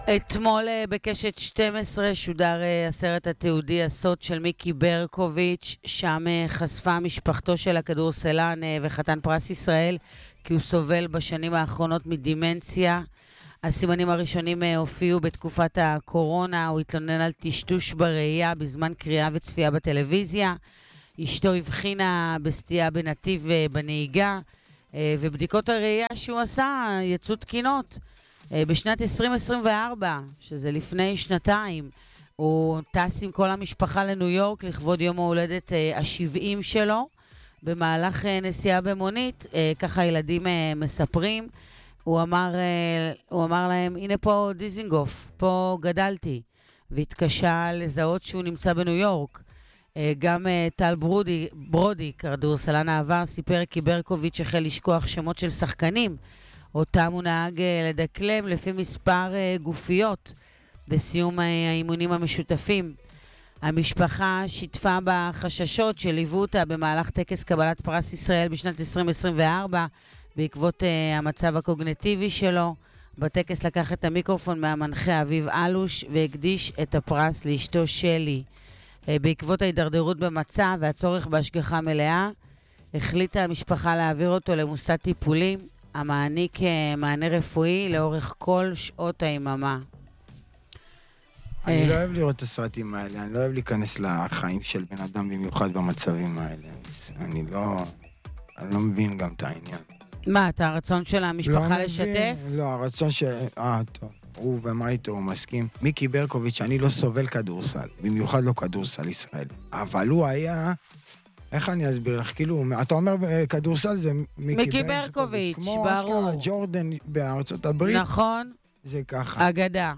אתמול בקשת 12 שודר הסרט התיעודי הסוד של מיקי ברקוביץ', שם חשפה משפחתו של הכדורסלן וחתן פרס ישראל, כי הוא סובל בשנים האחרונות מדימנציה. הסימנים הראשונים הופיעו בתקופת הקורונה, הוא התלונן על טשטוש בראייה בזמן קריאה וצפייה בטלוויזיה. אשתו הבחינה בסטייה בנתיב בנהיגה, ובדיקות הראייה שהוא עשה יצאו תקינות. בשנת 2024, שזה לפני שנתיים, הוא טס עם כל המשפחה לניו יורק לכבוד יום ההולדת ה-70 שלו. במהלך נסיעה במונית, ככה הילדים מספרים, הוא אמר להם, הנה פה דיזינגוף, פה גדלתי, והתקשה לזהות שהוא נמצא בניו יורק. גם טל ברודי, כדורסלן העבר, סיפר כי ברקוביץ' החל לשכוח שמות של שחקנים, אותם הוא נהג לדקלם לפי מספר גופיות בסיום האימונים המשותפים. המשפחה שיתפה בחששות שליוו אותה במהלך טקס קבלת פרס ישראל בשנת 2024 בעקבות המצב הקוגניטיבי שלו. בטקס לקח את המיקרופון מהמנחה אביב אלוש והקדיש את הפרס לאשתו שלי. בעקבות ההידרדרות במצב והצורך בהשגחה מלאה, החליטה המשפחה להעביר אותו למוסד טיפולים המעניק מענה רפואי לאורך כל שעות היממה. אני לא אוהב לראות את הסרטים האלה, אני לא אוהב להיכנס לחיים של בן אדם במיוחד במצבים האלה. אני לא מבין גם את העניין. מה, אתה הרצון של המשפחה לשתף? לא, הרצון טוב. הוא ומה איתו, הוא מסכים. מיקי ברקוביץ', אני לא סובל כדורסל, במיוחד לא כדורסל ישראל. אבל הוא היה... איך אני אסביר לך? כאילו, אתה אומר כדורסל זה מיקי ברקוביץ', כמו ברור. אשכרה ג'ורדן בארצות הברית. נכון. זה ככה. אגדה.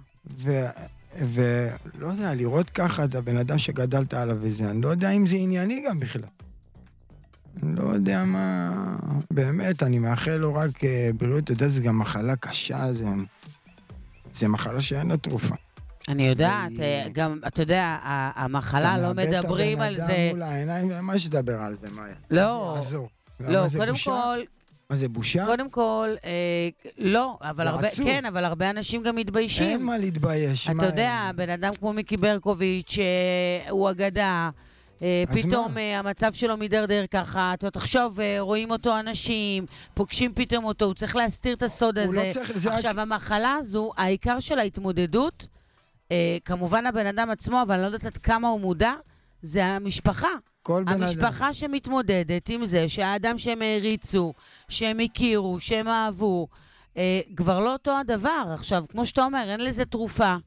ולא יודע, לראות ככה את הבן אדם שגדלת עליו וזה, אני לא יודע אם זה ענייני גם בכלל. אני לא יודע מה... באמת, אני מאחל לו רק בריאות, אתה יודע, זה גם מחלה קשה, זה מחלה שאין לה תרופה. אני יודעת, גם, אתה יודע, המחלה לא מדברים על זה. אתה מאבד את הבן אדם מול העיניים, מה שדבר על זה, מאיה? לא, לא, קודם כל... מה זה, בושה? קודם כל, לא, אבל הרבה, כן, אבל הרבה אנשים גם מתביישים. אין מה להתבייש. אתה יודע, בן אדם כמו מיקי ברקוביץ', הוא אגדה, פתאום המצב שלו מדרדר ככה, אתה תחשוב, רואים אותו אנשים, פוגשים פתאום אותו, הוא צריך להסתיר את הסוד הזה. עכשיו, המחלה הזו, העיקר של ההתמודדות, כמובן הבן אדם עצמו, אבל אני לא יודעת עד כמה הוא מודע, זה המשפחה. המשפחה שמתמודדת עם זה שהאדם שהם הריצו, שהם הכירו, שהם אהבו, כבר לא אותו הדבר. עכשיו, כמו שאתה אומר, אין לזה תרופה.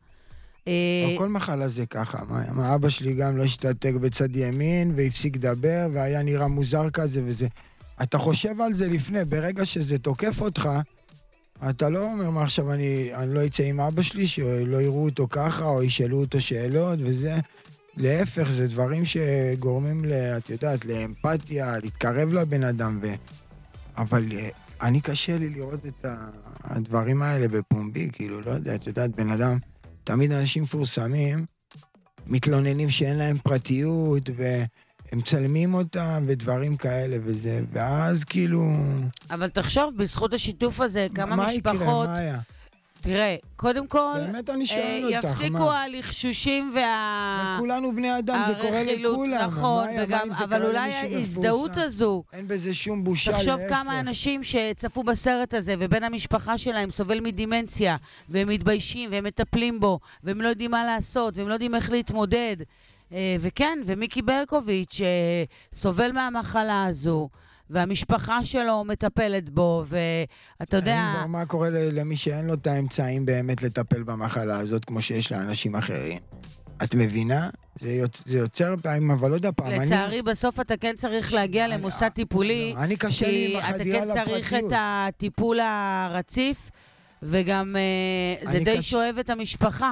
כל מחלה זה ככה. מה, אבא שלי גם לא השתתק בצד ימין והפסיק לדבר והיה נראה מוזר כזה וזה. אתה חושב על זה לפני, ברגע שזה תוקף אותך, אתה לא אומר מה עכשיו אני לא אצא עם אבא שלי, שלא יראו אותו ככה או ישאלו אותו שאלות וזה. להפך, זה דברים שגורמים, את יודעת, לאמפתיה, להתקרב לבן אדם, אבל אני קשה לי לראות את הדברים האלה בפומבי, כאילו, לא יודע, את יודעת, בן אדם, תמיד אנשים מפורסמים, מתלוננים שאין להם פרטיות, והם צלמים אותם, ודברים כאלה וזה, ואז כאילו... אבל תחשוב, בזכות השיתוף הזה, כמה משפחות... מה יקרה, מה היה? תראה, קודם כל, באמת אני שואל אותך, מה? יפסיקו הלחשושים כולנו בני אדם, זה קורה לכולם. נכון, אבל אולי ההזדהות הזו. אין בזה שום בושה. תחשוב כמה אנשים שצפו בסרט הזה, ובין המשפחה שלהם סובל מדימנציה, והם מתביישים, והם מטפלים בו, והם לא יודעים מה לעשות, והם לא יודעים איך להתמודד. וכן, ומיקי ברקוביץ' סובל מהמחלה הזו. והמשפחה שלו מטפלת בו, ואתה יודע... מה קורה למי שאין לו את האמצעים באמת לטפל במחלה הזאת, כמו שיש לאנשים אחרים? את מבינה? זה יוצר פעמים, אבל לא יודע פעם. לצערי, בסוף אתה כן צריך להגיע למוסד טיפולי, אני קשה לי עם החדירה לפרטיות. אתה כן צריך את הטיפול הרציף, וגם זה די שואב את המשפחה.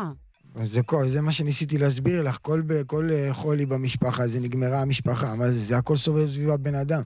זה מה שניסיתי להסביר לך, כל חולי במשפחה, זה נגמרה המשפחה, זה הכל סובב סביב הבן אדם.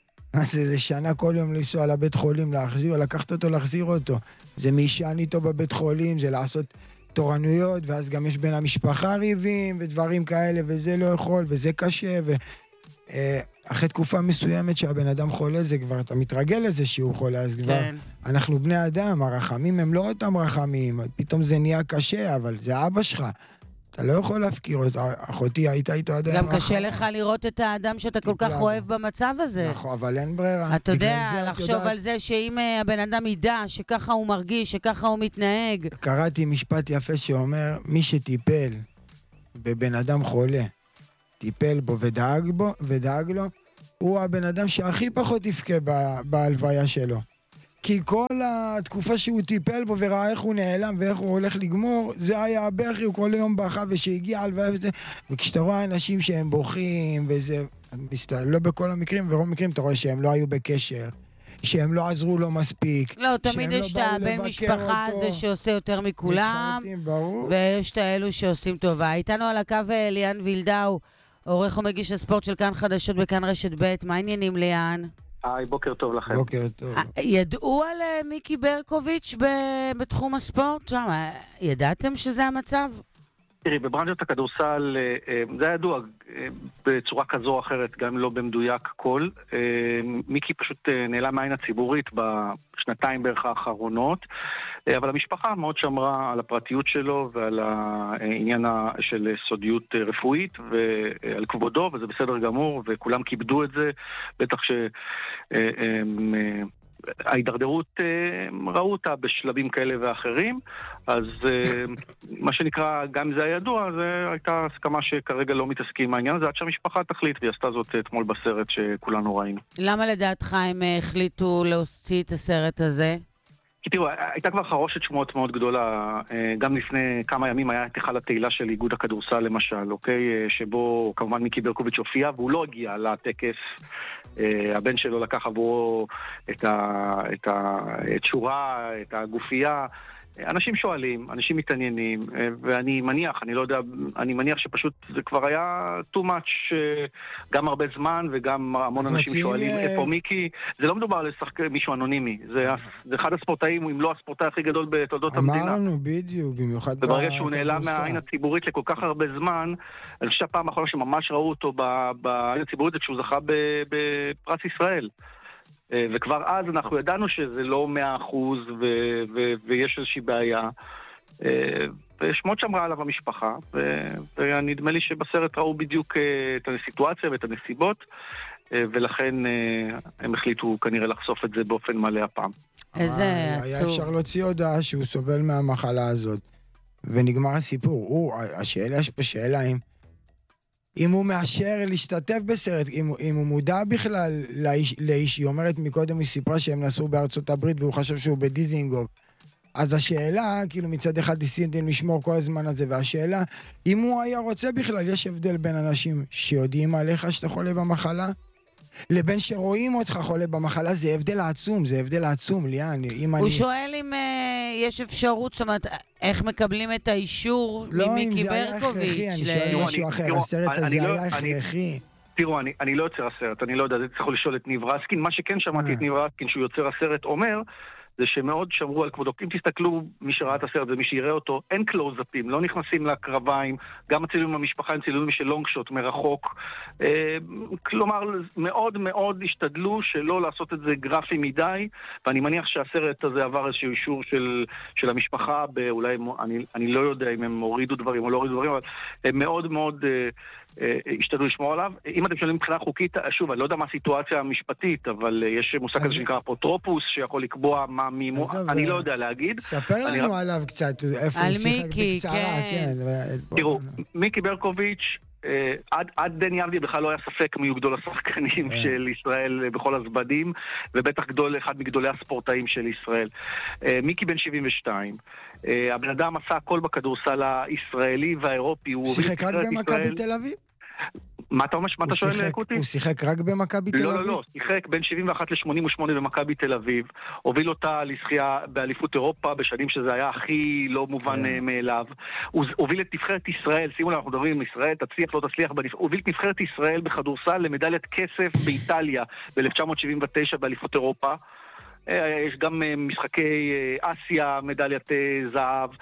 זה שנה כל יום לנסוע לבית חולים, לקחת אותו, להחזיר אותו. זה מישן איתו בבית חולים, זה לעשות תורנויות, ואז גם יש בין המשפחה ריבים ודברים כאלה, וזה לא יכול, וזה קשה, אחרי תקופה מסוימת שהבן אדם חולה, זה כבר, אתה מתרגל לזה שהוא חולה, אז כבר, אנחנו בני אדם, הרחמים הם לא אותם רחמים, פתאום זה נהיה קשה, אבל זה אבא שלך. אתה לא יכול להפקיר אותה, אחותי הייתה איתו עד גם קשה לך לראות את האדם שאתה כל כך אוהב במצב הזה. נכון, אבל אין ברירה. אתה יודע, לחשוב על זה שאם הבן אדם ידע שככה הוא מרגיש, שככה הוא מתנהג. קראתי משפט יפה שאומר, מי שטיפל בבן אדם חולה, טיפל בו ודאג לו, הוא הבן אדם שהכי פחות יפקה בהלוויה שלו. כי כל התקופה שהוא טיפל בו וראה איך הוא נעלם ואיך הוא הולך לגמור, זה היה הבכי, הוא כל היום בכה ושהגיע הלוויה וזה. וכשאתה רואה אנשים שהם בוכים וזה, לא בכל המקרים, ברוב המקרים אתה רואה שהם לא היו בקשר, שהם לא עזרו לו מספיק. לא, תמיד יש את הבן משפחה הזה שעושה יותר מכולם, ויש את האלו שעושים טובה. איתנו על הקו ליאן וילדאו, עורך ומגיש הספורט של כאן חדשות בכאן רשת ב'. מה העניינים ליאן? היי, בוקר טוב לכם. בוקר טוב. ידעו על מיקי ברקוביץ' בתחום הספורט? ידעתם שזה המצב? תראי, בברנז'ות הכדורסל זה היה ידוע בצורה כזו או אחרת, גם לא במדויק כל. מיקי פשוט נעלם מהעין הציבורית בשנתיים בערך האחרונות, אבל המשפחה מאוד שמרה על הפרטיות שלו ועל העניין של סודיות רפואית ועל כבודו, וזה בסדר גמור, וכולם כיבדו את זה, בטח ההידרדרות ראו אותה בשלבים כאלה ואחרים, אז מה שנקרא, גם זה הידוע, זה הייתה הסכמה שכרגע לא מתעסקים עם העניין הזה, עד שהמשפחה תחליט, והיא עשתה זאת אתמול בסרט שכולנו ראינו. למה לדעתך הם החליטו להוציא את הסרט הזה? כי תראו, הייתה כבר חרושת שמועות מאוד גדולה, גם לפני כמה ימים היה את היכל התהילה של איגוד הכדורסל למשל, אוקיי? שבו כמובן מיקי ברקוביץ' הופיע, והוא לא הגיע לטקס, הבן שלו לקח עבורו את שורה, את הגופייה, אנשים שואלים, אנשים מתעניינים, ואני מניח, אני לא יודע, אני מניח שפשוט זה כבר היה too much, גם הרבה זמן וגם המון אנשים שואלים איפה מיקי. זה לא מדובר על לשחק מישהו אנונימי, זה אחד הספורטאים, אם לא הספורטאי הכי גדול בתולדות המדינה. אמרנו בדיוק, במיוחד וברגע שהוא נעלם מהעין הציבורית לכל כך הרבה זמן, אני חושב שהפעם האחרונה שממש ראו אותו בעין הציבורית זה כשהוא זכה בפרס ישראל. וכבר אז אנחנו ידענו שזה לא 100% ויש איזושהי בעיה. ושמות שמרה עליו המשפחה, ונדמה לי שבסרט ראו בדיוק את הסיטואציה ואת הנסיבות, ולכן הם החליטו כנראה לחשוף את זה באופן מלא הפעם. איזה עצוב. היה אפשר להוציא הודעה שהוא סובל מהמחלה הזאת, ונגמר הסיפור. השאלה יש פה שאלה אם הוא מאשר להשתתף בסרט, אם הוא מודע בכלל לאיש, היא אומרת מקודם, היא סיפרה שהם נסעו בארצות הברית והוא חשב שהוא בדיזינגוף. אז השאלה, כאילו מצד אחד ניסיתם לשמור כל הזמן הזה, והשאלה, אם הוא היה רוצה בכלל, יש הבדל בין אנשים שיודעים עליך שאתה חולה במחלה, לבין שרואים אותך חולה במחלה, זה הבדל עצום, ליאן. הוא שואל אם יש אפשרות, זאת אומרת, איך מקבלים את האישור ממיקי ברקוביץ'. אני שואל משהו אחר, הסרט הזה היה הכרחי. תראו, אני לא יוצר הסרט, אני לא יודע, זה צריך לשאול את ניב רסקין. מה שכן שמעתי את ניב רסקין שהוא יוצר הסרט אומר, זה שמאוד שמרו על כבודו. אם תסתכלו, מי שראה את הסרט ומי שיראה אותו, אין קלוזאפים, לא נכנסים לקרביים, גם הצילומים במשפחה, הם צילומים של לונגשוט מרחוק. כלומר, מאוד מאוד השתדלו שלא לעשות את זה גרפי מדי, ואני מניח שהסרט הזה עבר איזשהו אישור של המשפחה, אולי, אני לא יודע אם הם הורידו דברים או לא הורידו דברים, אבל הם מאוד מאוד השתדלו לשמור עליו. אם אתם שואלים מבחינה חוקית, שוב, אני לא יודע מה הסיטואציה המשפטית, אבל יש מושג כזה שנקרא אפוטרופוס, שיכול לקבוע מה מימו, אני לא יודע להגיד. ספר לנו עליו קצת, איפה הוא שיחק בקצרה, כן. תראו, מיקי ברקוביץ', עד דני אבדיה בכלל לא היה ספק מי הוא גדול השחקנים של ישראל בכל הזבדים, ובטח אחד מגדולי הספורטאים של ישראל. מיקי בן 72. הבן אדם עשה הכל בכדורסל הישראלי והאירופי. הוא שיחק רק במכבי תל אביב? מה אתה שואל, קוטי? הוא שיחק רק במכבי תל אביב? לא, שיחק בין 71 ל-88 במכבי תל אביב, הוביל אותה לזכייה באליפות אירופה בשנים שזה היה הכי לא מובן מאליו, הוא הוביל את נבחרת ישראל, שימו לנו, אנחנו מדברים עם ישראל, תצליח, לא תצליח, הוביל את נבחרת ישראל בכדורסל למדליית כסף באיטליה ב-1979 באליפות אירופה, יש גם משחקי אסיה, מדליית זהב,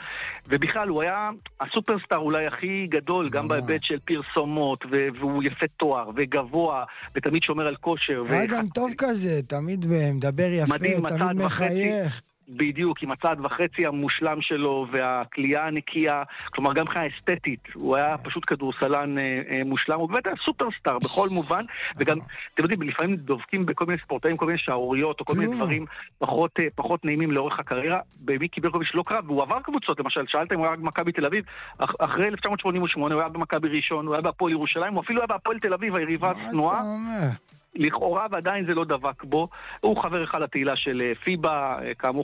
ובכלל, הוא היה הסופרסטאר אולי הכי גדול, גם בהיבט של פרסומות, והוא יפה תואר, וגבוה, ותמיד שומר על כושר. היה גם טוב כזה, תמיד מדבר יפה, תמיד מחייך. בדיוק, עם הצעד וחצי המושלם שלו והקליעה הנקייה, כלומר גם מבחינה אסתטית, הוא היה פשוט כדורסלן מושלם, הוא באמת היה סופרסטאר בכל מובן, וגם, אתם יודעים, לפעמים דובקים בכל מיני ספורטאים, כל מיני שערוריות או כל מיני דברים פחות נעימים לאורך הקריירה. במיקי ברקוביץ' לא קרה, והוא עבר קבוצות, למשל, שאלתם, הוא היה במכבי תל אביב, אחרי 1988 הוא היה במכבי ראשון, הוא היה בהפועל ירושלים, הוא אפילו היה בהפועל תל אביב, היריבה הצנועה. לכאורה ועדיין זה לא דבק בו. הוא חבר אחד לתהילה של פיבה, כאמור